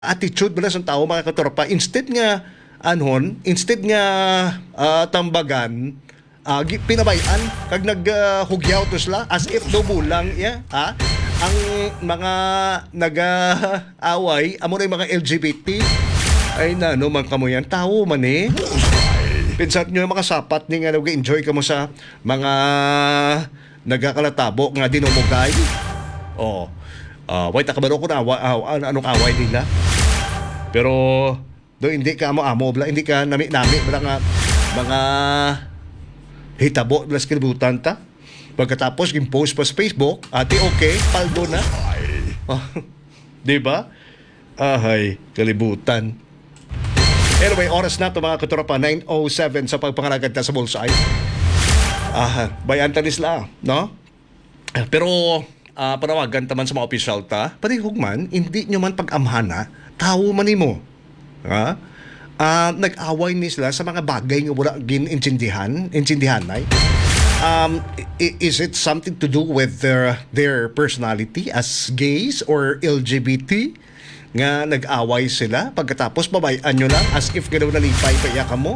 attitude ba sa tao mga katropa, instead nga tambagan, pinabayan kag naghugyaw to sila as if do bulang ang mga nag-away amo na yung mga LGBT ay na no man kamo yan tao man pinsat nyo yung mga sapat ni nga nag-enjoy ka mo sa mga nagkakalatabo nga dinumugay wait nakabaro ko na anong away nila pero do hindi ka amo bla hindi ka nami bla nga mga hitabo bla sa kalibutan ta pagkatapos gimpost pa sa Facebook ati okay paldo na di ba kalibutan. Anyway, oras na ito mga katropa, 9:07 sa pagpangalagad na sa Bullseye. Bayan tanis la, no? Pero panawagan taman sa mga opisyal ta, pati hugman, hindi nyo man pag-amhana, tao man mo. Nag-away ni sila sa mga bagay nga wala intindihan ay. Is it something to do with their personality as gays or LGBT? Nga nag-away sila pagkatapos babayan nyo lang as if gano'n nalipay pa iya ka mo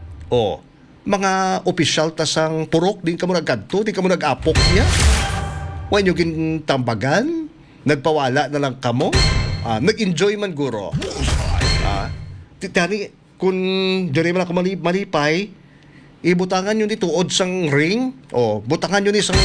mga opisyal tasang purok din ka mo nagkadto din ka mo nag-apok niya when nyo gintambagan nagpawala na lang ka mo nag-enjoy man guro titani kung dyan man ako malipay ibutangan nyo ni tuod sang ring butangan nyo ni sang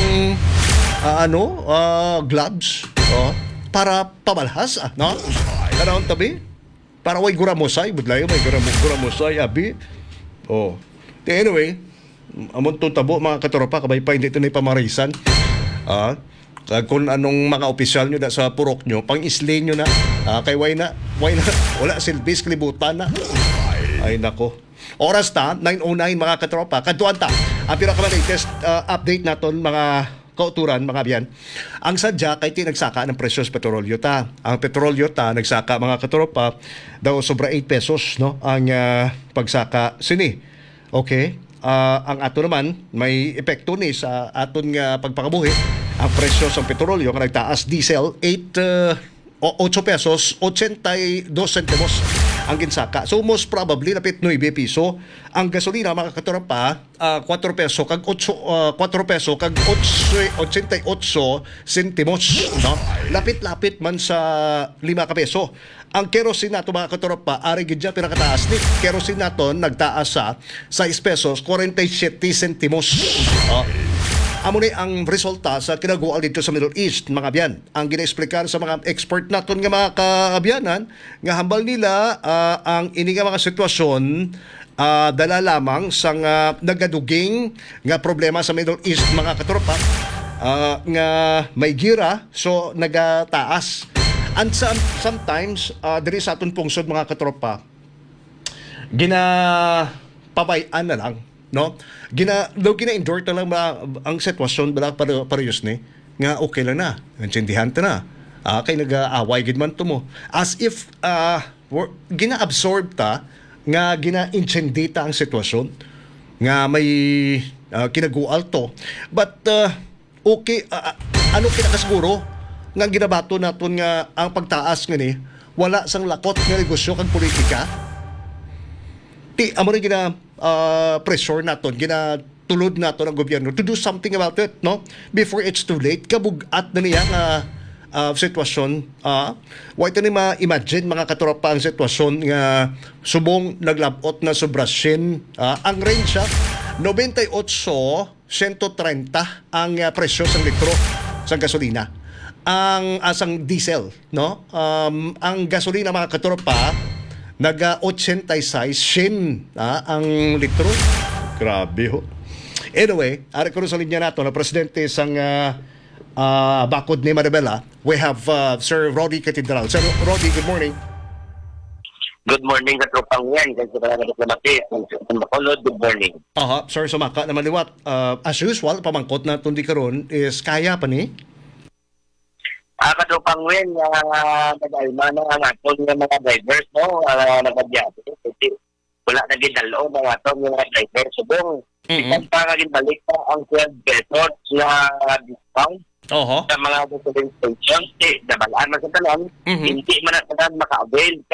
gloves para pabalhas no? Karoon tabi para way guramosay budlayo may guramosay abi anyway amon to tabo mga katropa kabay pa hindi ito na pamarisan kung anong mga opisyal nyo sa purok nyo pang islay nyo na kay way na wala silbis kalibutan na ay nako oras ta 9:09 mga katropa kadtuan ta ang pinaka-latest update naton mga kauturan mga biyan. Ang sadya kay nagsaka ng presyo sa petrolyo ta. Ang petrolyo ta nagsaka mga katropa daw sobra 8 pesos no ang pagsaka sini. Okay? Ang ato naman may epekto ni sa aton nga pagpakabuhi. Ang presyo sa petrolyo nga nagtaas diesel 8 pesos 82 centimos ang ginsaka. So most probably napit 9 piso. Ang gasolina mga katropa 4 peso kag 4 peso kag 88 centimos no. Lapit-lapit man sa 5 ka peso. Ang kerosene nato mga katropa ari gid pinakataas ni kerosene nato nagtaas sa 6 pesos 47 centimos. Amo ni ang resulta sa kinagual dito sa Middle East, mga biyan. Ang gina-explikan sa mga expert naton nga mga kaabyanan, nga hambal nila ang ini nga mga sitwasyon dala lamang sa nagaduging nga problema sa Middle East, mga katropa, nga may gira, so nagataas. And sometimes, diri sa aton pungsod, mga katropa, ginapabayan na lang, no? Gina-endure na lang ang sitwasyon bala parehas ni nga okay lang na intindihan ta na kay nag-aaway gid man tumo as if gina-absorb ta nga gina-incendiate ang sitwasyon nga may kinagual to but okay ano kinakasiguro nga ginabato naton nga ang pagtaas nga ni wala sang lakot nga negosyo kag politika amo rin pressure naton, tulod naton ang gobyerno to do something about it, no? Before it's too late, kabugat na niya nga sitwasyon. Why ito ni ma-imagine mga katropa ang sitwasyon nga subong naglabot na sobrasin. Ang range 98-130 ang presyo sa litro sa gasolina. Ang asang diesel, no? Ang gasolina mga katropa nag-86 ang litro. Grabe ho. Anyway, ari ko sa linya nato na presidente sang bakod ni Maribela. We have Sir Roddy Catedral. Sir Roddy, good morning. Good morning, katropang yan. Kasi pala nagkaklamati. Ang bakulod, good morning. Sir, sumaka naman liwat. As usual, pamangkot na tundi karon is kaya pa ni? Katropang yan, nag-alma na ang atong mga drivers, no? Nag-adyato. Wala na ginalo ng atong mga drivers. Subong, ikan pa naging balik pa ang 12 pesos na discount. Oho. sa mga gasoline stations, dabalaan man sa tanan, Mhm. hindi man na tanan maka-avail